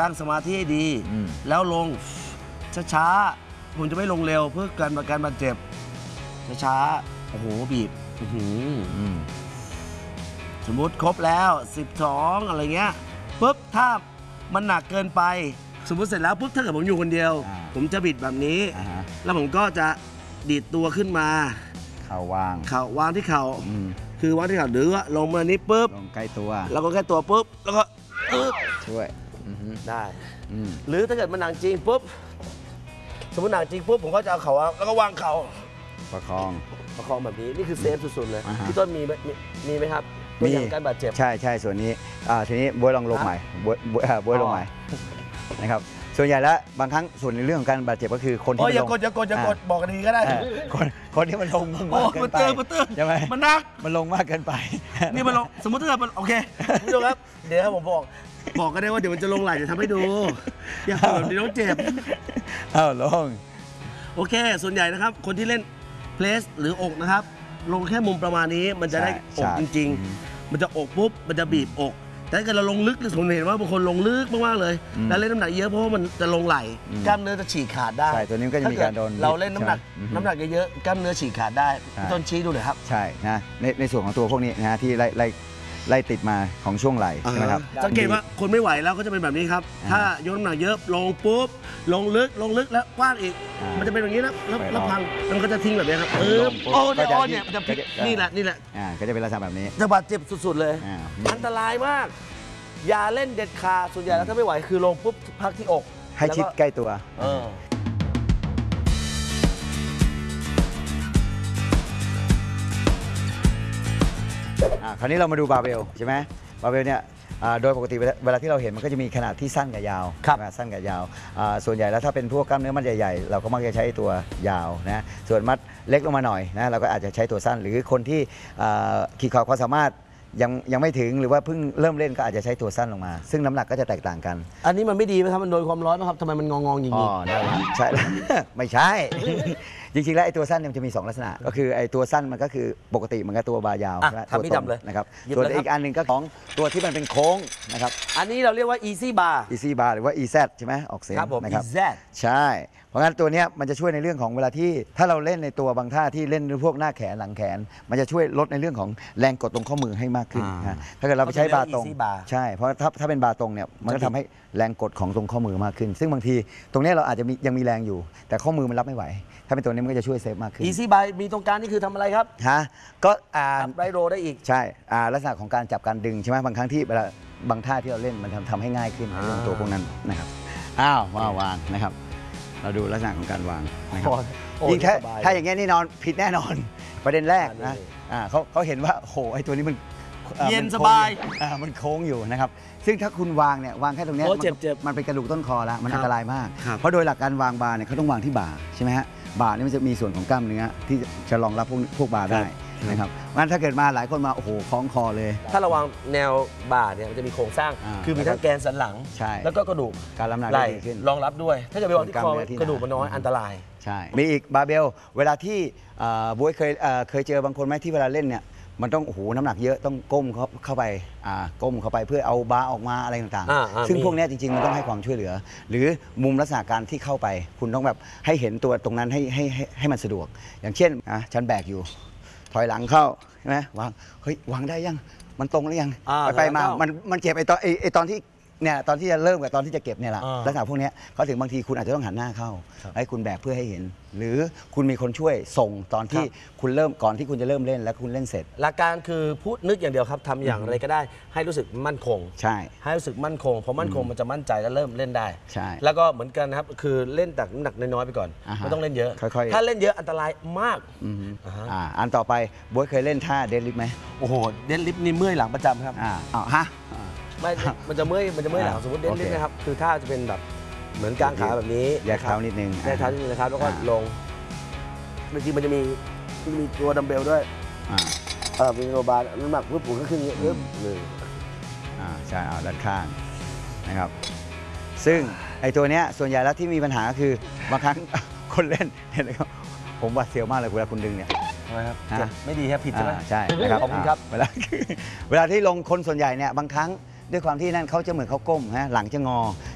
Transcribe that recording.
ตั้งสมาธิให้ดีแล้วลงช้าๆผมจะไม่ลงเร็วเพื่อการบาดเจ็บช้าๆโอ้โหบีบสมมุติครบแล้ว12อะไรเงี้ยปุ๊บถ้ามันหนักเกินไปสมมุติเสร็จแล้วปุ๊บถ้าเกิดผมอยู่คนเดียวผมจะบิดแบบนี้แล้วผมก็จะดีดตัวขึ้นมาเข่าวางที่เข่าคือวางที่เข่าหรือว่าลงมานี้ปุ๊บลงใกล้ตัวแล้วก็แค่ตัวปุ๊บแล้วก็ช่วยได้หรือถ้าเกิดมันหนักจริงปุ๊บสมมติหนักจริงปุ๊บผมก็จะเอาเข่าแล้วก็วางเข่าประคองแบบนี้นี่คือเซฟสุดๆเลยพี่ต้นมีไหมครับตัวอย่างการบาดเจ็บใช่ส่วนนี้ทีนี้บ๊วยลองลงใหม่บ๊วยลงใหม่นะครับส่วนใหญ่แล้วบางครั้งส่วนในเรื่องของการบาดเจ็บก็คือคนที่อย่ากดบอกกันดีก็ได้คนที่มันลงมากเกินไปใช่ไหมมันนักมันลงมากเกินไปนี่มันลงสมมติถ้าเกิดมันโอเคคุณผู้ชมครับเดี๋ยวครับผมบอกก็ได้ว่าเดี๋ยวมันจะลงไหลจะทำให้ดูอย่าแบบนี้ต้องเจ็บลงโอเคส่วนใหญ่นะครับคนที่เล่นเพลสหรืออกนะครับลงแค่มุมประมาณนี้มันจะได้อกจริงๆมันจะอกปุ๊บมันจะบีบอกแต่ถ้าเกิดเราลงลึกผมเห็นว่าบางคนลงลึกมากๆเลยแล้วเล่นน้ำหนักเยอะเพราะว่ามันจะลงไหลกล้ามเนื้อจะฉีกขาดได้ใช่ตัวนี้ก็จะมีการโดนเราเล่นน้ำหนักเยอะๆกล้ามเนื้อฉีกขาดได้ต้นชี้ดูเลยครับใช่นะในส่วนของตัวพวกนี้นะที่ไล่ติดมาของช่วงไหล่ใช่ไหมครับสังเกตว่าคนไม่ไหวแล้วก็จะเป็นแบบนี้ครับถ้ายกน้ำหนักเยอะลงปุ๊บลงลึกแล้วกว้างอีกมันจะเป็นอย่างนี้แล้วพังมันก็จะทิ้งแบบนี้ครับเนี่ยมันจะนี่แหละก็จะเป็นลักษณะแบบนี้จะบาดเจ็บสุดๆเลยอันตรายมากอย่าเล่นเด็ดขาดส่วนใหญ่แล้วถ้าไม่ไหวคือลงปุ๊บพักที่อกให้ชิดใกล้ตัวคราวนี้เรามาดูบาร์เบลใช่ไหมบาร์เบลเนี่ยโดยปกติเวลาที่เราเห็นมันก็จะมีขนาดที่สั้นกับยาวสั้นกับยาวส่วนใหญ่แล้วถ้าเป็นพวกกล้ามเนื้อมัดใหญ่ๆเราก็มักจะใช้ตัวยาวนะส่วนมัดเล็กลงมาหน่อยนะเราก็อาจจะใช้ตัวสั้นหรือคนที่ขีดความสามารถยังไม่ถึงหรือว่าเพิ่งเริ่มเล่นก็อาจจะใช้ตัวสั้นลงมาซึ่งน้ำหนักก็จะแตกต่างกันอันนี้มันไม่ดีไหมครับมันโดนความร้อนนะครับทำไมมันงองอย่างนี้ใช่ไม่ใช่จริงๆแล้วไอ้ตัวสั้นมันจะมี2ลักษณะก็คือไอ้ตัวสั้นมันก็คือปกติมันก็ตัวบายาวทำที่จับเลยนะครับส่วนอีกอันหนึ่งก็ของตัวที่มันเป็นโค้งนะครับอันนี้เราเรียกว่า easy bar หรือว่า EZ ใช่ไหมออกเสียงนะครับ EZ ใช่เพราะงั้นตัวนี้มันจะช่วยในเรื่องของเวลาที่ถ้าเราเล่นในตัวบางท่าที่เล่นพวกหน้าแขนหลังแขนมันจะช่วยลดในเรื่องของแรงกดตรงข้อมือให้มากขึ้นนะถ้าเกิดเราไปใช้บาร์ตรงใช่เพราะถ้าเป็นบาร์ตรงเนี่ยมันก็ทำให้แรงกดของตรงข้อมือมากขึ้นซึ่งบางทีตรงนี้เราอาจจะยังมีแรงอยู่แต่ข้อมือมันรับไม่ไหวถ้าเป็นตัวนี้มันก็จะช่วยเซฟมากขึ้น Easy Bar มีตรงกลางนี่คือทำอะไรครับก็ไรโรได้อีกใช่ลักษณะของการจับการดึงใช่ไหมบางครั้งที่เวลาบางท่าที่เราเล่นมันทำให้ง่ายขึ้นในตัวพวกนั้นนะครับวางนะครับเราดูลักษณะของการวางนะครับยิ่งถ้าอย่างเงี้ยนี่นอนผิดแน่นอนประเด็นแรกนะเขาเห็นว่าโหไอ้ตัวนี้มันเย็นสบายมันโค้งอยู่นะครับซึ่งถ้าคุณวางเนี่ยวางแค่ตรงนี้มันเป็นกระดูกต้นคอแล้วมันอันตรายมากเพราะโดยหลักการวางบาร์เนี่ยเขาต้องวางที่บ่าใช่ไหมฮะบ่านี่มันจะมีส่วนของกล้ามเนื้อที่จะรองรับพวกบาร์ได้นะครับงั้นถ้าเกิดมาหลายคนมาโอ้โหคล้องคอเลยถ้าระวังแนวบ่าเนี่ยมันจะมีโครงสร้างคือมีทั้งแกนสันหลังแล้วก็กระดูกการรับน้ำหนักดีขึ้นรองรับด้วยถ้าเกิดไปวางที่คอกระดูกมันน้อยอันตรายใช่มีอีกบาร์เบลเวลาที่บ๊วยเคยเจอบางคนไหมที่เวลาเล่นเนี่ยมันต้องโอ้โหน้ำหนักเยอะต้องก้มเข้าไปก้มเข้าไปเพื่อเอาบาร์ออกมาอะไรต่างๆซึ่งพวกนี้จริงๆมันต้องให้ความช่วยเหลือหรือมุมลักษณะการที่เข้าไปคุณต้องแบบให้เห็นตัวตรงนั้นให้มันสะดวกอย่างเช่นฉันแบกอยู่ถอยหลังเข้าใช่ไหมวางได้ยังมันตรงหรือยังไปมามันเจ็บไอตอนที่เนี่ยตอนที่จะเริ่มกับตอนที่จะเก็บเนี่ยแหละลักษณะพวกนี้เขาถึงบางทีคุณอาจจะต้องหันหน้าเข้าให้คุณแบกเพื่อให้เห็นหรือคุณมีคนช่วยส่งตอนที่คุณเริ่มก่อนที่คุณจะเริ่มเล่นแล้วคุณเล่นเสร็จหลักการคือพูดนึกอย่างเดียวครับทำอย่างไรก็ได้ให้รู้สึกมั่นคงใช่ให้รู้สึกมั่นคงพอมั่นคงมันจะมั่นใจแล้วเริ่มเล่นได้ใช่แล้วก็เหมือนกันนะครับคือเล่นแต่น้ำหนักน้อยๆไปก่อนไม่ต้องเล่นเยอะถ้าเล่นเยอะอันตรายมากอันต่อไปบ๊วยเคยเล่นท่าเดดลิฟต์ไหมโอ้โหเดดลิฟต์นี่เมื่อยหลังประจำครับไม่มันจะเมื่อยหลังสมมติเดดลิฟต์นะครับคือท่าจะเป็นแบบเหมือนกางขาแบบนี้แยกเท้านิดนึงนะครับแล้วก็ลงจริงๆมันจะมีตัวดัมเบลด้วยมีโรบาร์น้ำหนักปุ๊บปุ๊บก็ขึ้นเยอะเลยใช่ด้านข้างนะครับซึ่งไอ้ตัวเนี้ยส่วนใหญ่แล้วที่มีปัญหาคือบางครั้งคนเล่นเห็นไหมครับผมหวาดเสียวมากเลยเวลาคุณดึงเนี่ยครับไม่ดีครับผิดใช่ไหมใช่นะครับขอบคุณครับเวลาที่ลงคนส่วนใหญ่เนี่ยบางครั้งด้วยความที่นั่นเขาจะเหมือนเขาก้มหลังจะงอ